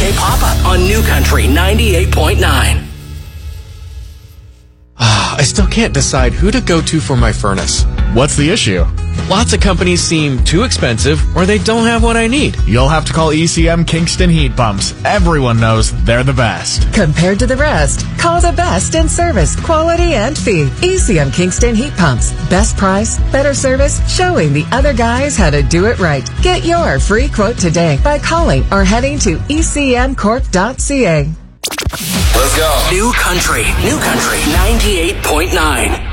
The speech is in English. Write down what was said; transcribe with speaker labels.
Speaker 1: Pop-Up on New Country 98.9.
Speaker 2: I still can't decide who to go to for my furnace.
Speaker 3: What's the issue?
Speaker 2: Lots of companies seem too expensive or they don't have what I need.
Speaker 3: You'll have to call ECM Kingston Heat Pumps. Everyone knows they're the best.
Speaker 4: Compared to the rest, call the best in service, quality, and fee. ECM Kingston Heat Pumps. Best price, better service, showing the other guys how to do it right. Get your free quote today by calling or heading to ecmcorp.ca.
Speaker 1: Let's go. New Country 98.9.